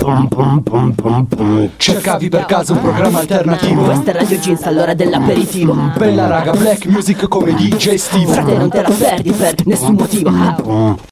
Cercavi per caso un programma alternativo? Questa è Radio Jeans all'ora dell'aperitivo. Bella raga, black music come DJ Steve. Frate, non te la perdi per nessun motivo.